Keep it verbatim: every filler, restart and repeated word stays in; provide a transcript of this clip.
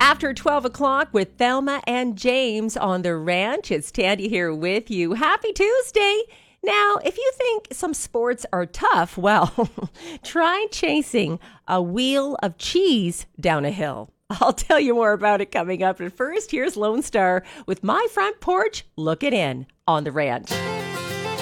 After twelve o'clock with Thelma and James on the ranch. It's Tandy here with you. Happy Tuesday. Now, if you think some sports are tough, well, try chasing a wheel of cheese down a hill. I'll tell you more about it coming up. But first, here's Lone Star with My Front Porch Looking In on the ranch.